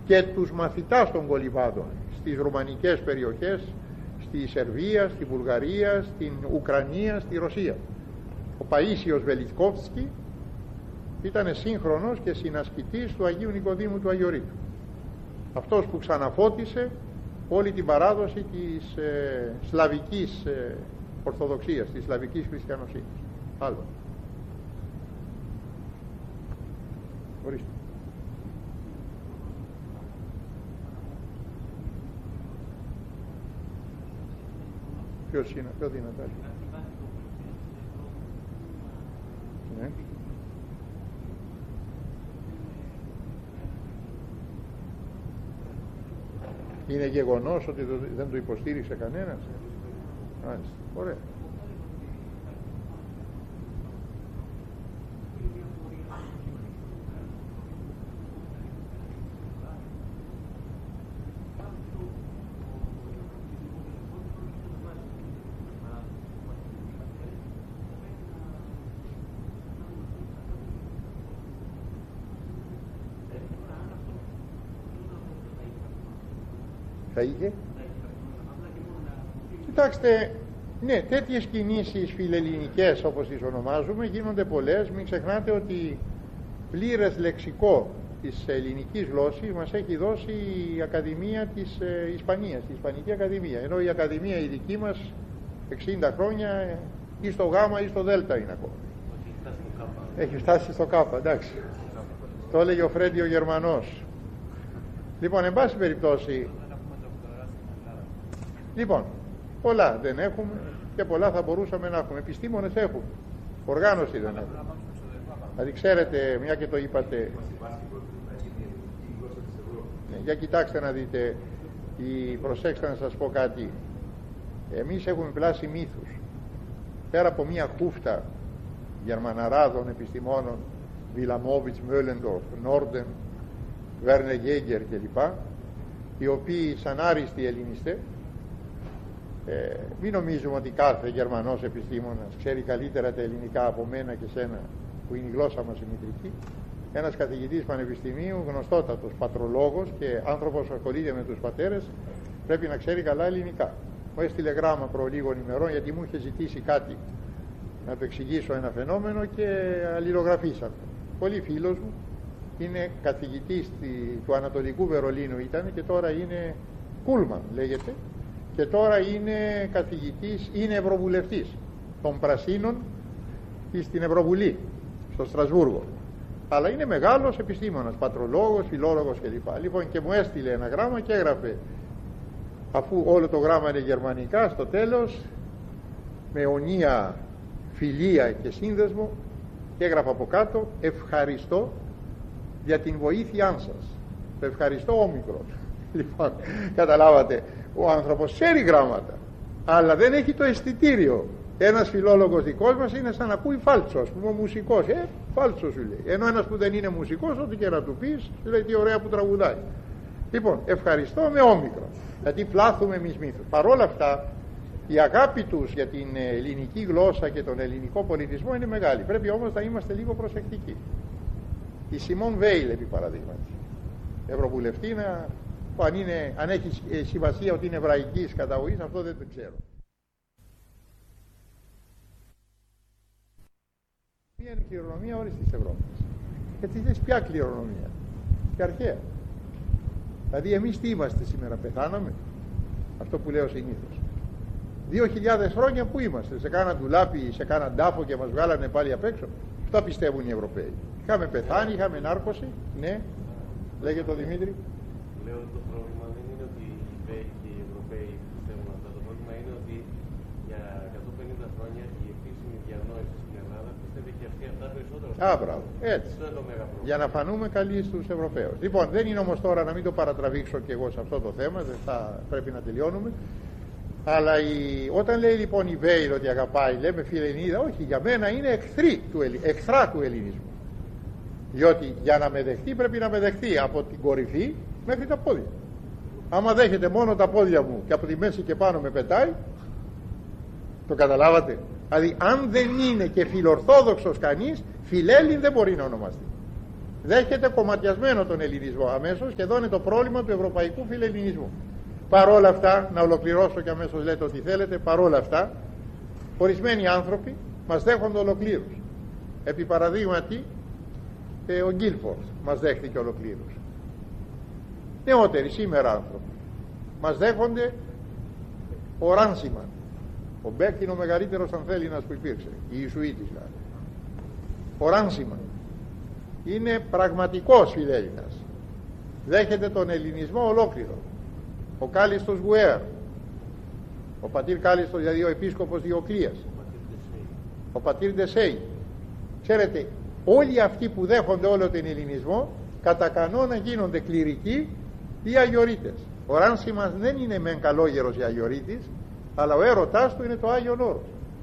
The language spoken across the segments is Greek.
και τους μαθητάς των κολυμβάδων στις ρουμανικές περιοχές, στη Σερβία, στη Βουλγαρία, στην Ουκρανία, στη Ρωσία. Ο Παΐσιος Βελιτσκόφσκι ήταν σύγχρονος και συνασκητής του Αγίου Νικοδήμου του Αγιορείτου, αυτός που ξαναφώτισε όλη την παράδοση της σλαβικής ορθοδοξίας, της σλαβικής χριστιανοσύνης. Άλλο. Ορίστε. Ποιος είναι, πιο δυνατά. Ναι. Είναι γεγονός ότι δεν το υποστήριξε κανένας. Μάλιστα. Ωραία. Θα είχε. Κοιτάξτε, ναι, τέτοιες κινήσεις φιλελληνικές όπως τις ονομάζουμε γίνονται πολλές. Μην ξεχνάτε ότι πλήρες λεξικό της ελληνικής γλώσσης μας έχει δώσει η Ακαδημία της Ισπανίας, η Ισπανική Ακαδημία, ενώ η Ακαδημία η δική μας 60 χρόνια ή στο Γ ή στο Δ είναι ακόμα. Έχει φτάσει στο Κ, εντάξει. Το έλεγε ο Φρέντι ο Γερμανός. Λοιπόν, εν πάση περιπτώσει, λοιπόν, πολλά δεν έχουμε και πολλά θα μπορούσαμε να έχουμε. Επιστήμονες έχουμε, οργάνωση δεν έχουμε. Δηλαδή ξέρετε, μια και το είπατε, για κοιτάξτε να δείτε, προσέξτε να σας πω κάτι. Εμείς έχουμε πλάσει μύθους. Πέρα από μια χούφτα γερμαναράδων επιστημόνων, Βιλαμόβιτς, Μόλεντορφ, Νόρντεν, Βέρνε Γέγκερ κλπ, οι οποίοι σαν άριστοι ελληνιστές, μην νομίζουμε ότι κάθε Γερμανός επιστήμονας ξέρει καλύτερα τα ελληνικά από μένα και σένα που είναι η γλώσσα μας η μητρική. Ένας καθηγητής πανεπιστημίου, γνωστότατος πατρολόγος και άνθρωπος που ασχολείται με τους πατέρες, πρέπει να ξέρει καλά ελληνικά. Μου έστειλε γράμμα προ λίγων ημερών γιατί μου είχε ζητήσει κάτι να του εξηγήσω ένα φαινόμενο και αλληλογραφήσαμε. Πολύ φίλος μου, είναι καθηγητής του Ανατολικού Βερολίνου ήταν και τώρα είναι Κούλμαν λέγεται, και τώρα είναι καθηγητής, είναι ευρωβουλευτής των Πρασίνων στην Ευρωβουλή στο Στρασβούργο, αλλά είναι μεγάλος επιστήμονας, πατρολόγος, φιλόλογος κλπ. Λοιπόν, και μου έστειλε ένα γράμμα και έγραφε, αφού όλο το γράμμα είναι γερμανικά, στο τέλος με αιωνία φιλία και σύνδεσμο, και έγραφε από κάτω, ευχαριστώ για την βοήθειά σας. Το ευχαριστώ όμικρον. Λοιπόν, καταλάβατε, ο άνθρωπος ξέρει γράμματα, αλλά δεν έχει το αισθητήριο. Ένας φιλόλογος δικός μας είναι σαν να ακούει φάλτσο, ας πούμε, ο μουσικός. Φάλτσο σου λέει. Ενώ ένας που δεν είναι μουσικός, ό,τι και να του πεις, σου λέει τι ωραία που τραγουδάει. Λοιπόν, ευχαριστώ με όμικρον. Γιατί πλάθουμε εμείς μύθους. Παρ' όλα αυτά, η αγάπη τους για την ελληνική γλώσσα και τον ελληνικό πολιτισμό είναι μεγάλη. Πρέπει όμως να είμαστε λίγο προσεκτικοί. Η Σιμών Βέιλ, επί παραδείγματι, ευρωβουλευτήνα, που αν έχει σημασία ότι είναι εβραϊκής καταγωγής, αυτό δεν το ξέρω. Μία είναι η κληρονομία όλης της Ευρώπης. Και τι θες, ποια κληρονομία? Και αρχαία. Δηλαδή εμείς τι είμαστε σήμερα, πεθάναμε? Αυτό που λέω συνήθως. 2.000 χρόνια που είμαστε? Σε κάνα ντουλάπι, σε κάνα τάφο και μας βγάλανε πάλι απ' έξω? Αυτά πιστεύουν οι Ευρωπαίοι. Είχαμε πεθάνει, είχαμε νάρκωση. Ναι, λέγεται ο Δημήτρη. Λέω ότι το πρόβλημα δεν είναι ότι οι Ευρωπαίοι πιστεύουν αυτά. Το πρόβλημα είναι ότι για 150 χρόνια η επίσημη διανόηση στην Ελλάδα πιστεύει και αυτή αυτά περισσότερο. Μπράβο, έτσι. Αυτό είναι το μεγάλο πρόβλημα. Για να φανούμε καλοί στους Ευρωπαίους. Λοιπόν, δεν είναι όμως τώρα να μην το παρατραβήξω και εγώ σε αυτό το θέμα, δεν θα πρέπει να τελειώνουμε. Αλλά όταν λέει λοιπόν η Βέιλ ότι αγαπάει, λέμε φιλελληνίδα, όχι, για μένα είναι εχθρά του ελληνισμού. Διότι για να με δεχτεί πρέπει να με δεχτεί από την κορυφή μέχρι τα πόδια. Άμα δέχεται μόνο τα πόδια μου και από τη μέση και πάνω με πετάει, το καταλάβατε? Δηλαδή αν δεν είναι και φιλορθόδοξος κανείς, φιλέλλην δεν μπορεί να ονομαστεί. Δέχεται κομματιασμένο τον ελληνισμό αμέσως και εδώ είναι το πρόβλημα του ευρωπαϊκού φιλελληνισμού. Παρόλα αυτά, να ολοκληρώσω και αμέσως λέτε ό,τι θέλετε, παρόλα αυτά, ορισμένοι άνθρωποι μας δέχονται ολοκλήρους. Επί παραδείγματι, ο Γκίλφορντ μας δέχτηκε ολοκλήρους. Νεότεροι σήμερα άνθρωποι μας δέχονται ο Ράνσιμαν. Ο Μπέκ είναι ο μεγαλύτερος Ανθέλληνας που υπήρξε, η Ιησουήτης δηλαδή. Ο Ράνσιμαν είναι πραγματικός φιλέλληνας, δέχεται τον ελληνισμό ολόκληρο. Ο Κάλιστος Γουέαρ, ο πατήρ Κάλιστος, δηλαδή ο επίσκοπος Διοκλείας, ο πατήρ Ντεσέι. Ξέρετε, όλοι αυτοί που δέχονται όλο τον ελληνισμό κατά κανόνα γίνονται κληρικοί ή αγιορείτες. Ο Ράνσιμας δεν είναι μεν καλόγερος ή αγιορείτης, αλλά ο έρωτάς του είναι το Άγιον Όρος.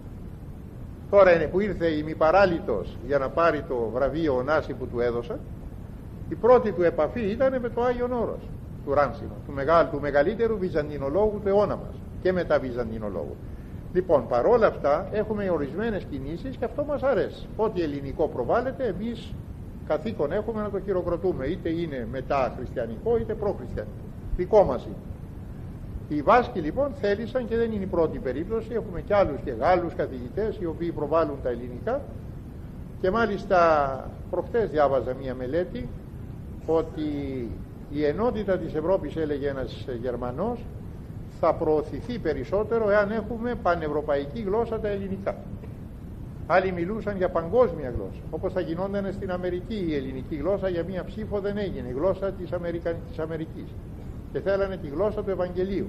Τώρα είναι που ήρθε ημιπαράλυτος για να πάρει το βραβείο Ωνάση που του έδωσαν, η πρώτη του επαφή ήταν με το Άγιον Όρος του Ράνσιμα, του μεγαλύτερου βυζαντινολόγου του αιώνα μας και μεταβυζαντινολόγου. Λοιπόν, παρόλα αυτά έχουμε ορισμένες κινήσεις και αυτό μας αρέσει. Ό,τι ελληνικό προβάλλεται, εμείς καθήκον έχουμε να το χειροκροτούμε, είτε είναι μετά χριστιανικό είτε προχριστιανικό. Δικό μας είναι. Οι Βάσκοι λοιπόν θέλησαν, και δεν είναι η πρώτη περίπτωση, έχουμε και άλλους και Γάλλους καθηγητές οι οποίοι προβάλλουν τα ελληνικά, και μάλιστα προχτές διάβαζα μία μελέτη ότι η ενότητα της Ευρώπης, έλεγε ένας Γερμανός, θα προωθηθεί περισσότερο εάν έχουμε πανευρωπαϊκή γλώσσα τα ελληνικά. Άλλοι μιλούσαν για παγκόσμια γλώσσα, όπως θα γινόταν στην Αμερική. Η ελληνική γλώσσα για μία ψήφο δεν έγινε, η γλώσσα της Αμερικής, και θέλανε τη γλώσσα του Ευαγγελίου.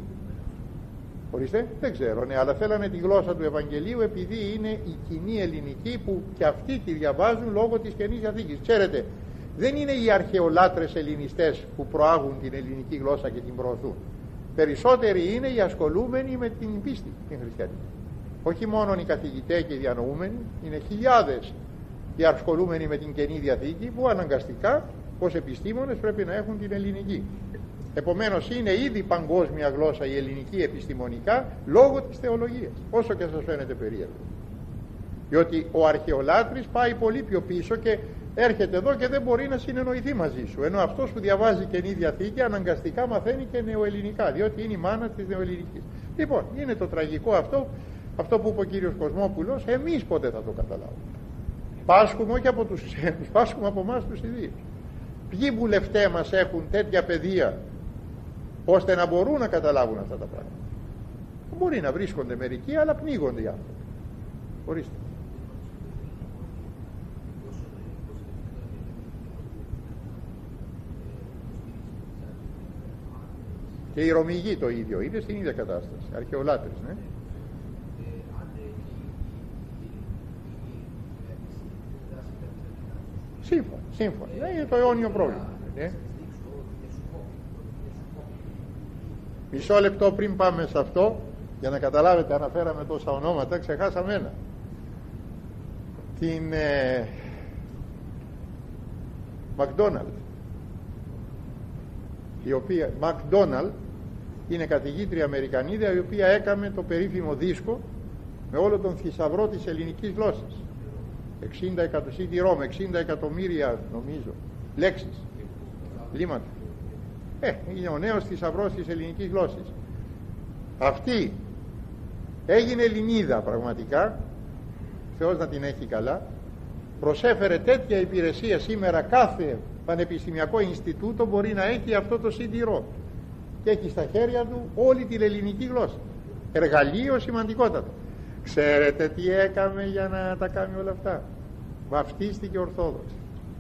Ορίστε, δεν ξέρω, ναι, αλλά θέλανε τη γλώσσα του Ευαγγελίου επειδή είναι η κοινή ελληνική που και αυτοί τη διαβάζουν λόγω της Καινής Διαθήκης. Ξέρετε, δεν είναι οι αρχαιολάτρες ελληνιστές που προάγουν την ελληνική γλώσσα και την προωθούν. Περισσότεροι είναι οι ασχολούμενοι με την πίστη την χριστιανική. Όχι μόνο οι καθηγητές και οι διανοούμενοι, είναι χιλιάδες οι ασχολούμενοι με την Καινή Διαθήκη που αναγκαστικά ως επιστήμονες πρέπει να έχουν την ελληνική. Επομένως είναι ήδη παγκόσμια γλώσσα η ελληνική επιστημονικά λόγω της θεολογίας, όσο και σας φαίνεται περίεργο. Διότι ο αρχαιολάτρης πάει πολύ πιο πίσω και έρχεται εδώ και δεν μπορεί να συνεννοηθεί μαζί σου, ενώ αυτός που διαβάζει Καινή Διαθήκη αναγκαστικά μαθαίνει και νεοελληνικά, διότι είναι η μάνα της νεοελληνικής. Λοιπόν, είναι το τραγικό αυτό που είπε ο κύριος Κοσμόπουλος, εμείς πότε θα το καταλάβουμε? Πάσχουμε όχι από τους ξένους, πάσχουμε από εμάς τους ιδίους. Ποιοι βουλευτές μας έχουν τέτοια παιδεία ώστε να μπορούν να καταλάβουν αυτά τα πράγματα? Μπορεί να βρίσκονται μερικοί, αλλά πνίγονται οι άνθρωποι. Ορίστε. Και οι Ρωμηγοί το ίδιο, είναι στην ίδια κατάσταση, αρχαιολάτρες, ναι. Σύμφωνα. Είναι το αιώνιο πρόβλημα. Ναι. Μισό λεπτό πριν πάμε σε αυτό, για να καταλάβετε, αναφέραμε τόσα ονόματα, ξεχάσαμε ένα. Την Μακδόναλντ, η οποία Μακδόναλντ είναι καθηγήτρια Αμερικανίδα, η οποία έκαμε το περίφημο δίσκο με όλο τον θησαυρό της ελληνικής γλώσσας. 60 εκατομμύρια νομίζω λέξεις, λίμματα. Είναι ο νέος θησαυρός της ελληνικής γλώσσας. Αυτή έγινε Ελληνίδα πραγματικά, Θεός να την έχει καλά. Προσέφερε τέτοια υπηρεσία σήμερα, κάθε πανεπιστημιακό Ινστιτούτο μπορεί να έχει αυτό το CD-ROM και έχει στα χέρια του όλη την ελληνική γλώσσα. Εργαλείο σημαντικότατο. Ξέρετε τι έκαμε για να τα κάνει όλα αυτά? Βαφτίστηκε Ορθόδοξη.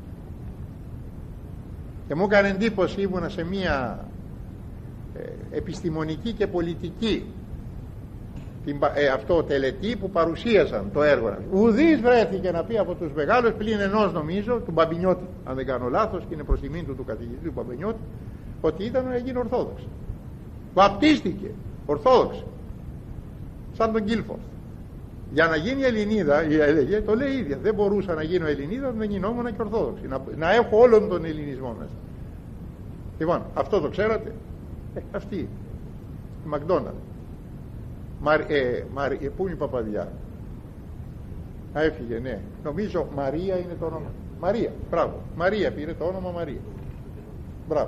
Και μου έκανε εντύπωση, ήμουνα σε μια επιστημονική και πολιτική τελετή που παρουσίασαν το έργο. Ουδής βρέθηκε να πει από τους μεγάλους, πλην ενός νομίζω, του Μπαμπινιώτη, αν δεν κάνω λάθος, και είναι προς τιμήν του καθηγητή του Μπαμπινιώτη, ότι ήταν να γίνει Ορθόδοξη. Βαπτίστηκε Ορθόδοξη, σαν τον Γκίλφορντ. Για να γίνει Ελληνίδα, έλεγε, το λέει ίδια, δεν μπορούσα να γίνω Ελληνίδα, δεν γινόμουν και Ορθόδοξη. Να έχω όλον τον ελληνισμό μέσα. Λοιπόν, αυτό το ξέρατε? Αυτή η Μακδόναλντ. Πού είναι η Παπαδιά? Έφυγε, ναι. Νομίζω Μαρία είναι το όνομα. Μαρία, μπράβο. Μαρία πήρε το όνομα Μαρία. Μπράβο.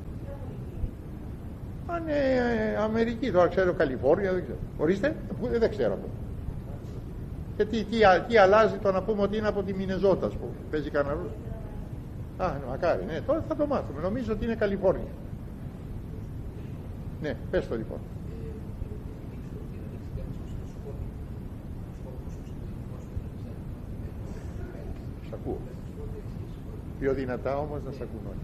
Αν Αμερική, τώρα ξέρω Καλιφόρνια, δεν ξέρω. Ορίστε, δεν ξέρω από. Και τι αλλάζει το να πούμε ότι είναι από τη Μινεζότα, ας πούμε. Παίζει κανένα ρόλο. Μακάρι, ναι, τώρα θα το μάθουμε. Νομίζω ότι είναι Καλιφόρνια. Ναι, πες το λοιπόν. Σ' ακούω. Πιο δυνατά όμως να σ' ακούν όλοι.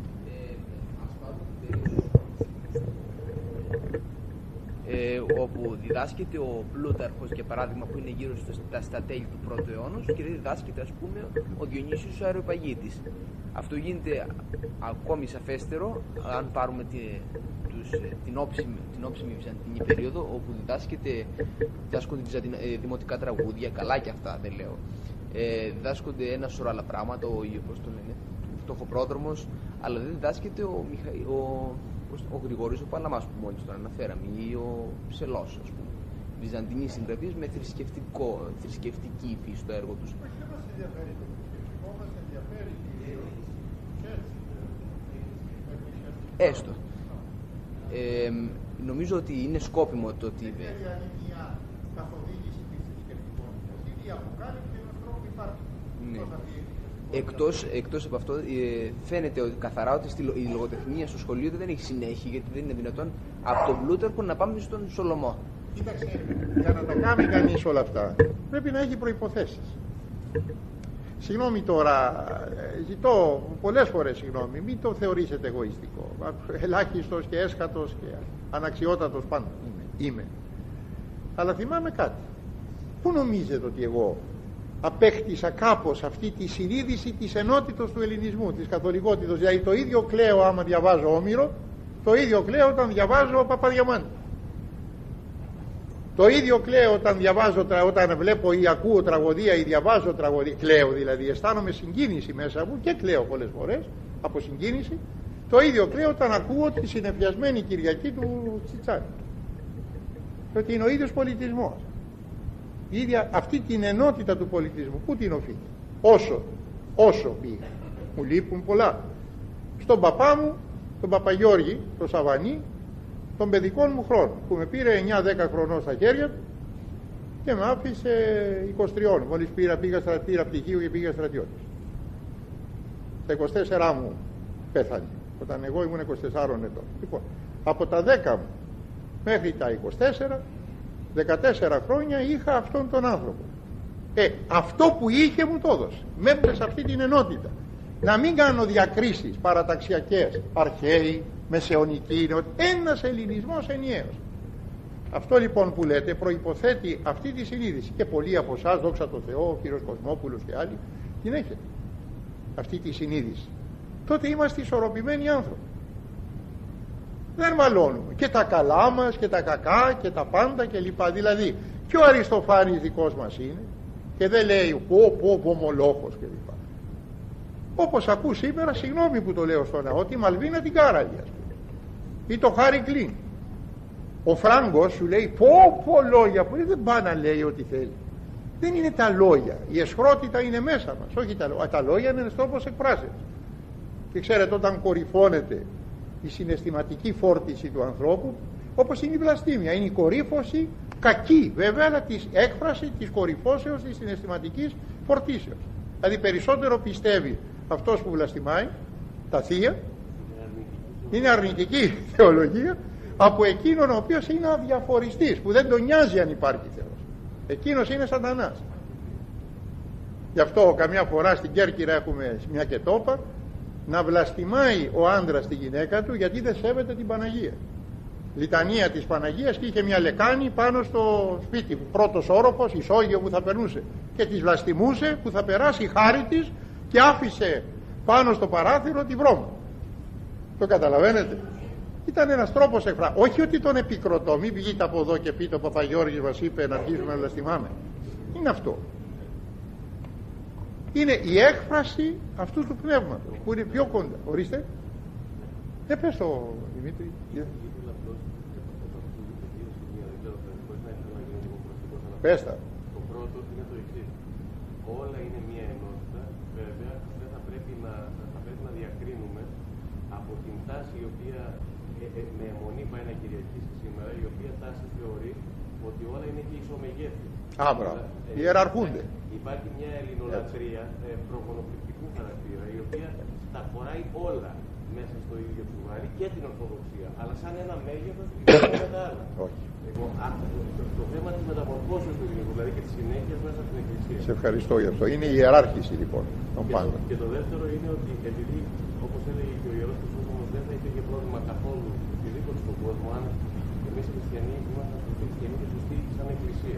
Όπου διδάσκεται ο Πλούταρχος, για παράδειγμα, που είναι γύρω στα τέλη του πρώτου αιώνα, και δεν διδάσκεται, ας πούμε, ο Διονύσιος ο Αεροπαγίτης. Αυτό γίνεται ακόμη σαφέστερο αν πάρουμε την όψιμη βυζαντινή περίοδο, όπου διδάσκονται δημοτικά τραγούδια, καλά και αυτά δεν λέω. Διδάσκονται ένα σωρό άλλα πράγματα, πώς το λένε, φτωχοπρόδρομος, αλλά δεν διδάσκεται ο Γρηγόρης ο Παλαμάς που μόλις τον αναφέραμε, ή ο Ψελός, ας πούμε. Βυζαντινοί συγγραφείς με θρησκευτική υφή στο έργο τους. Έστω. Νομίζω ότι είναι σκόπιμο το ότι... Εκτός από αυτό, φαίνεται ότι καθαρά ότι η λογοτεχνία στο σχολείο δεν έχει συνέχεια, γιατί δεν είναι δυνατόν από τον Πλούταρχο να πάμε στον Σολομό. Κοίταξε, για να τα κάνει κανείς όλα αυτά πρέπει να έχει προϋποθέσεις. Συγγνώμη τώρα, ζητώ πολλές φορές συγγνώμη, μην το θεωρήσετε εγωιστικό. Ελάχιστος και έσχατος και αναξιότατος πάντα είμαι. Αλλά θυμάμαι κάτι. Πού νομίζετε ότι εγώ απέκτησα κάπως αυτή τη συνείδηση της ενότητος του ελληνισμού, της καθολικότητας? Δηλαδή το ίδιο κλαίω άμα διαβάζω Όμηρο, το ίδιο κλαίω όταν διαβάζω Παπαδιαμάντη. Το ίδιο κλαίω όταν βλέπω ή ακούω τραγωδία ή διαβάζω τραγωδία. Κλαίω δηλαδή, αισθάνομαι συγκίνηση μέσα μου και κλαίω πολλές φορές από συγκίνηση. Το ίδιο κλαίω όταν ακούω τη συνεφιασμένη Κυριακή του Τσιτσάνη. Ότι είναι ο ίδιος πολιτισμός. Η ίδια αυτή την ενότητα του πολιτισμού, πού την οφείλει? Όσο πήγα. Μου λείπουν πολλά. Στον παπά μου, τον Παπαγιώργη, τον Σαβανή, των παιδικών μου χρόνων, που με πήρε 9-10 χρονών στα χέρια του και με άφησε 23. Μόλις πήγα πτυχίου και πήγα στρατιώτης. Στα 24 μου πέθανε, όταν εγώ ήμουν 24 ετών. Λοιπόν, από τα 10 μου μέχρι τα 24, 14 χρόνια είχα αυτόν τον άνθρωπο. Αυτό που είχε μου το έδωσε. Με έπαιρνε σε αυτή την ενότητα. Να μην κάνω διακρίσεις παραταξιακές, αρχαίοι, μεσαιωνικοί, ένας ελληνισμός ενιαίος. Αυτό λοιπόν που λέτε προϋποθέτει αυτή τη συνείδηση, και πολλοί από εσάς, δόξα τω Θεώ, ο κύριος Κοσμόπουλος και άλλοι, την έχετε αυτή τη συνείδηση. Τότε είμαστε ισορροπημένοι άνθρωποι. Δεν μαλώνουμε και τα καλά μας και τα κακά και τα πάντα και λοιπά. Δηλαδή και ο Αριστοφάνης δικός μας είναι και δεν λέει πω μολόχος και λοιπά. Όπως ακούς σήμερα, συγγνώμη που το λέω στον ναό, τη Μαλβίνα την Κάραλη, ας πούμε, ή το Χάρι Κλίν. Ο Φράγκος σου λέει πω λόγια που δεν πάει να λέει ό,τι θέλει. Δεν είναι τα λόγια, η αισχρότητα είναι μέσα μας, όχι τα λόγια. Τα λόγια είναι ένας τρόπος εκφράσεως. Και ξέρετε, όταν κορυφώνεται η συναισθηματική φόρτιση του ανθρώπου, όπως είναι η βλαστήμια, είναι η κορύφωση κακή βέβαια, αλλά της έκφραση της κορυφώσεως της συναισθηματικής φορτίσεως. Δηλαδή περισσότερο πιστεύει αυτός που βλαστημάει τα θεία, είναι αρνητική θεολογία, από εκείνον ο οποίος είναι αδιαφοριστής, που δεν τον νοιάζει αν υπάρχει Θεός. Εκείνος είναι σατανάς. Γι' αυτό καμιά φορά στην Κέρκυρα έχουμε μια κετόπα, να βλαστημάει ο άντρας τη γυναίκα του γιατί δεν σέβεται την Παναγία. Λιτανία της Παναγίας, και είχε μια λεκάνη πάνω στο σπίτι, πρώτος όροφος, ισόγειο που θα περνούσε, και της βλαστημούσε που θα περάσει η χάρη της και άφησε πάνω στο παράθυρο τη βρώμα. Το καταλαβαίνετε? Ήταν ένας τρόπος εκφράσεως. Όχι ότι τον επικροτώ, μην βγείτε από εδώ και πείτε ο Παπαγιώργης μας είπε να αρχίσουμε να βλαστημάμε. Είναι αυτό. Είναι η έκφραση αυτού του πνεύματος που είναι πιο κοντά. Ορίστε. Πες το, Δημήτρη. Πες τα. Το πρώτο είναι το εξής. Όλα είναι μία ενότητα, βέβαια δεν θα θα πρέπει να διακρίνουμε από την τάση η οποία με αιμονή πάει να κυριαρχήσει σήμερα, η οποία τάση θεωρεί ότι όλα είναι και ισομεγέθη. Άμπρα, ιεραρχούνται. Υπάρχει μια ελληνολατρεία προγονοπληκτικού χαρακτήρα, η οποία τα χωράει όλα μέσα στο ίδιο τσουβάλι και την Ορθοδοξία, αλλά σαν ένα μέγεθος και τα άλλα. Όχι. Λοιπόν, το θέμα της μεταμορφώσεως του ελληνικού, δηλαδή και της συνέχειας μέσα στην Εκκλησία. Σε ευχαριστώ για αυτό. Είναι η ιεράρχηση λοιπόν των πάντων. Και το δεύτερο είναι ότι επειδή, όπως έλεγε και ο Ιερός Χρυσόστομος, δεν θα υπήρχε πρόβλημα καθόλου οτιδήποτε στον κόσμο αν εμείς οι χριστιανοί ήμασταν σωστοί χριστιανοί και σωστοί σαν Εκκλησία.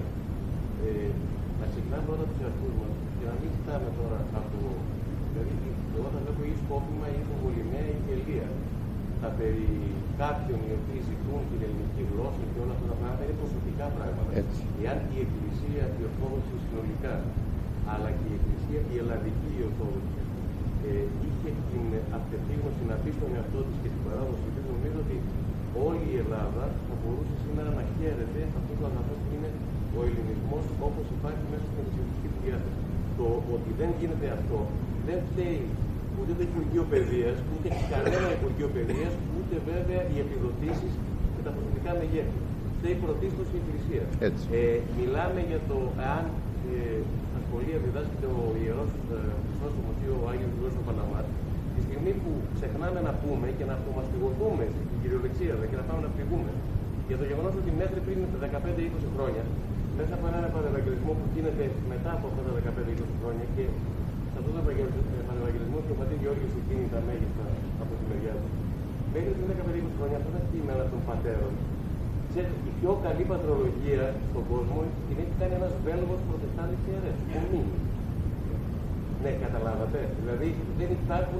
Να ξεκινάμε πρώτα τους εαυτούς μας και να μην κοιτάμε τώρα από. Δηλαδή, εγώ θα βλέπω ή σκόπιμα ή υποβολημαία ή γελία. Τα περί κάποιων οι οποίοι ζητούν την ελληνική γλώσσα και όλα αυτά τα πράγματα είναι προσωπικά πράγματα. Εάν η Εκκλησία, η Ορθόδοξη συνολικά, αλλά και η Εκκλησία, η Ελλαδική, η Ορθόδοξη, είχε την αυτεπίγνωση να πει στον εαυτό της και την παράδοση της, νομίζω ότι όλη η Ελλάδα θα μπορούσε σήμερα να χαίρεται αυτό το αγαθό που είναι ο ελληνισμός όπως υπάρχει μέσα στην εκκλησιαστική του διάθεση. Το ότι δεν γίνεται αυτό δεν φταίει ούτε το Υπουργείο Παιδείας, ούτε κανένα Υπουργείο Παιδείας, ούτε βέβαια οι επιδοτήσεις και τα προσωπικά μεγέθη. Φταίει πρωτίστως η Εκκλησία. Μιλάμε για το εάν στα σχολεία διδάσκεται ο Ιερός Χρυσόστομος ή ο Άγιος Γρηγόρης ο Παλαμάς, τη στιγμή που ξεχνάμε να πούμε και να αυτομαστιγωθούμε στην κυριολεξία και να πάμε να πληγούμε για το γεγονός ότι μέχρι πριν 15-20 χρόνια, μέσα από έναν επανευαγγελισμό που γίνεται μετά από αυτά τα 15-20 χρόνια και σε αυτόν τον επανευαγγελισμό και ο πατήρ Γεώργιος εκείνη τα μέγιστα από τη μεριά του, μέχρι πριν 15-20 χρόνια αυτά τα κείμενα των πατέρων, ξέρετε, η πιο καλή πατρολογία στον κόσμο την έχει κάνει ένας Βέλγος προτεστάντης ιερέας, ο Μίνης. Ναι, καταλάβατε. Δηλαδή δεν υπάρχουν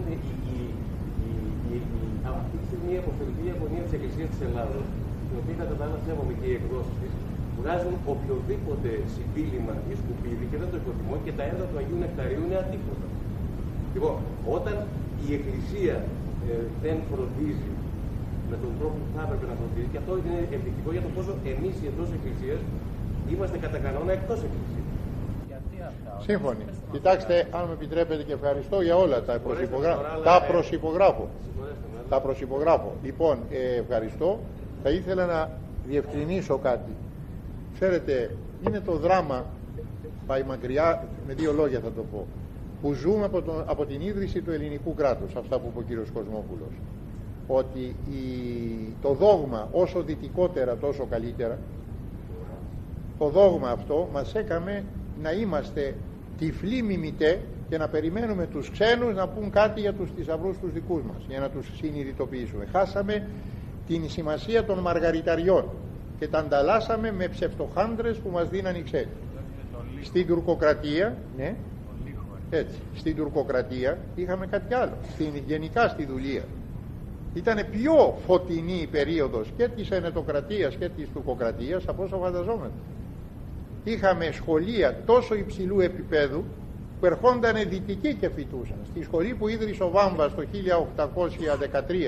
αυτή τη στιγμή η αποστολική αγωνία της Εκκλησίας της Ελλάδος, την οποία κατά τα άλλα σέβομαι και οι εκδόσεις της, βγάζουν οποιοδήποτε συμπίλημα ή σκουπίδι και δεν το υποτιμώ και τα έργα του Αγίου Νεκταρίου είναι αντίποτα. Λοιπόν, όταν η Εκκλησία δεν φροντίζει με τον τρόπο που θα έπρεπε να φροντίζει, και αυτό είναι ενδεικτικό για το πόσο εμείς εντός Εκκλησίας είμαστε κατά κανόνα εκτός Εκκλησίας. Σύμφωνοι. Κοιτάξτε, αν με επιτρέπετε και ευχαριστώ για όλα τα προσυπογράφω. Τα προσυπογράφω. Λοιπόν, ευχαριστώ. Θα ήθελα να διευκρινίσω κάτι. Ξέρετε, είναι το δράμα, πάει μακριά, με δύο λόγια θα το πω, που ζούμε από την ίδρυση του ελληνικού κράτους, αυτά που είπε ο κύριος Κοσμόπουλος. Ότι το δόγμα όσο δυτικότερα τόσο καλύτερα, το δόγμα αυτό μας έκαμε να είμαστε τυφλοί μιμητέ και να περιμένουμε τους ξένους να πούν κάτι για τους θησαυρούς τους δικούς μας, για να τους συνειδητοποιήσουμε. Χάσαμε την σημασία των μαργαριταριών και τα ανταλλάσσαμε με ψευτοχάντρες που μας δίναν οι ξένοι. Στην τουρκοκρατία, ναι, έτσι, στην τουρκοκρατία είχαμε κάτι άλλο. Γενικά στη δουλεία ήταν πιο φωτεινή η περίοδος και της ενετοκρατίας και της τουρκοκρατίας από όσο φανταζόμαστε. Είχαμε σχολεία τόσο υψηλού επίπεδου που ερχόντανε δυτικοί και φοιτούσαν. Στη σχολή που ίδρυσε ο Βάμβας το 1813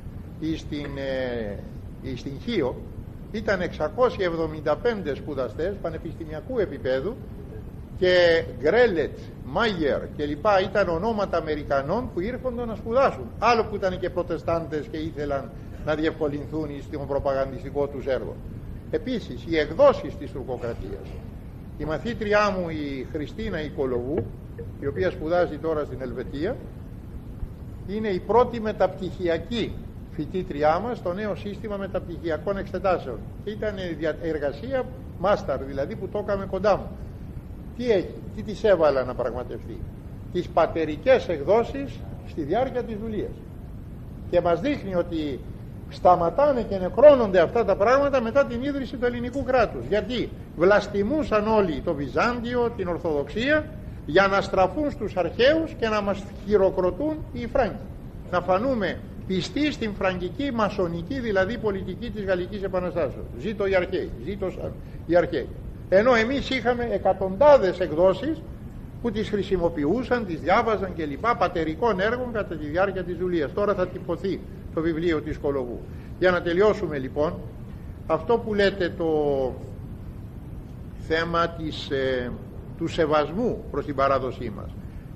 στην Χίο ήταν 675 σπουδαστές πανεπιστημιακού επίπεδου και Γκρέλετ, Μάγερ και λοιπά ήταν ονόματα Αμερικανών που ήρχονταν να σπουδάσουν. Άλλο που ήταν και προτεστάντες και ήθελαν να διευκολυνθούν στον προπαγανδιστικό τους έργο. Επίσης οι εκδόσεις της τουρκοκρατίας. Η μαθήτριά μου η Χριστίνα Οικολογού, η οποία σπουδάζει τώρα στην Ελβετία, είναι η πρώτη μεταπτυχιακή φοιτήτριά μας στο νέο σύστημα μεταπτυχιακών εξετάσεων. Ήταν εργασία μάσταρ, δηλαδή που το έκαμε κοντά μου. Τι της έβαλα να πραγματευτεί? Τις πατερικές εκδόσεις στη διάρκεια της δουλείας. Και μας δείχνει ότι σταματάνε και νεκρώνονται αυτά τα πράγματα μετά την ίδρυση του ελληνικού κράτους. Γιατί βλαστημούσαν όλοι το Βυζάντιο, την Ορθοδοξία, για να στραφούν στους αρχαίους και να μας χειροκροτούν οι Φράγκοι. Να φανούμε πιστοί στην φραγκική μασονική δηλαδή πολιτική της Γαλλικής Επαναστάσεως. Ζήτω οι αρχαίοι, ζήτω οι αρχαίοι. Ενώ εμείς είχαμε εκατοντάδες εκδόσεις που τις χρησιμοποιούσαν, τις διάβαζαν και λοιπά, πατερικών έργων κατά τη διάρκεια της δουλείας. Τώρα θα τυπωθεί το βιβλίο της Κολογού. Για να τελειώσουμε λοιπόν, αυτό που λέτε το θέμα του σεβασμού προς την παράδοσή μας.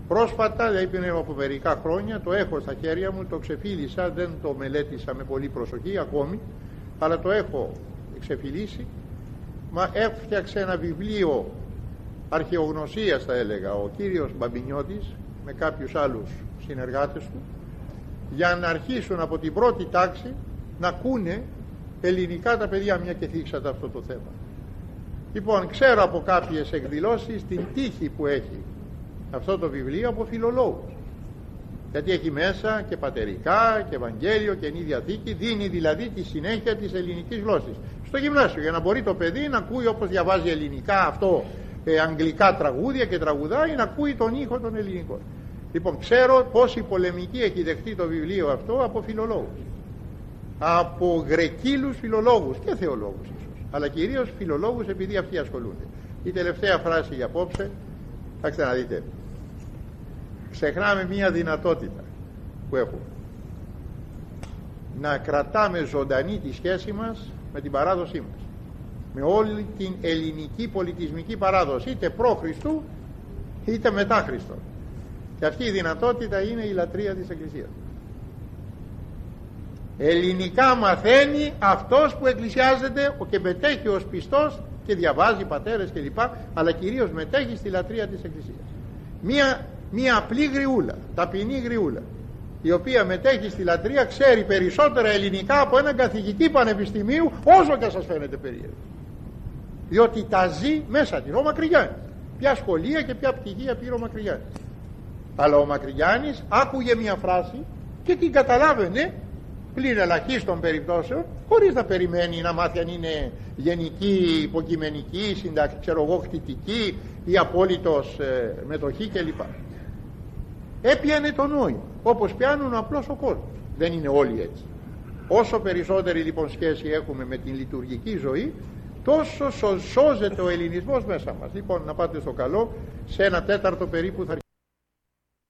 Πρόσφατα, δηλαδή πριν από μερικά χρόνια, το έχω στα χέρια μου, το ξεφίλησα, δεν το μελέτησα με πολύ προσοχή ακόμη, αλλά το έχω ξεφυλίσει. Έφτιαξε ένα βιβλίο αρχαιογνωσίας, θα έλεγα, ο κύριος Μπαμπινιώτης με κάποιους άλλους συνεργάτες του, για να αρχίσουν από την πρώτη τάξη να ακούνε ελληνικά τα παιδιά, μια και θίξατε αυτό το θέμα. Λοιπόν, ξέρω από κάποιες εκδηλώσεις την τύχη που έχει αυτό το βιβλίο από φιλολόγους, γιατί έχει μέσα και πατερικά και Ευαγγέλιο και Νη Διαθήκη, δίνει δηλαδή τη συνέχεια της ελληνικής γλώσσης στο γυμνάσιο, για να μπορεί το παιδί να ακούει, όπως διαβάζει ελληνικά αυτό, αγγλικά τραγούδια και τραγουδάει, να ακούει τον ήχο των ελληνικών. Λοιπόν, ξέρω πόση πολεμική έχει δεχτεί το βιβλίο αυτό από φιλολόγους, από γρεκύλους φιλολόγους και θεολόγους ίσως, αλλά κυρίως φιλολόγους, επειδή αυτοί ασχολούνται. Η τελευταία φράση για απόψε, θα ξαναδείτε, ξεχνάμε μία δυνατότητα που έχουμε, να κρατάμε ζωντανή τη σχέση μας με την παράδοσή μας, με όλη την ελληνική πολιτισμική παράδοση, είτε προ Χριστού είτε μετά Χριστό. Και αυτή η δυνατότητα είναι η λατρεία της Εκκλησίας. Ελληνικά μαθαίνει αυτός που εκκλησιάζεται και μετέχει ως πιστός και διαβάζει πατέρες κλπ, αλλά κυρίως μετέχει στη λατρεία της Εκκλησίας. Μία απλή γριούλα, ταπεινή γριούλα, η οποία μετέχει στη λατρεία, ξέρει περισσότερα ελληνικά από έναν καθηγητή πανεπιστημίου, όσο και σας φαίνεται περίεργο, διότι τα ζει μέσα της. Ο Μακρυγιάννης, ποια σχολεία και ποια πτυχία πήρε ο Μακρυγιάννης, αλλά ο Μακρυγιάννης άκουγε μια φράση και την καταλάβαινε πλην ελαχίστων περιπτώσεων, χωρίς να περιμένει να μάθει αν είναι γενική, υποκειμενική, χτητική ή απόλυτος μετοχή κλπ. Έπιανε το νόημα, όπως πιάνουν απλώς ο κόσμος. Δεν είναι όλοι έτσι. Όσο περισσότερη λοιπόν σχέση έχουμε με την λειτουργική ζωή, τόσο σώζεται ο ελληνισμός μέσα μας. Λοιπόν, να πάτε στο καλό, σε 1/4 περίπου θα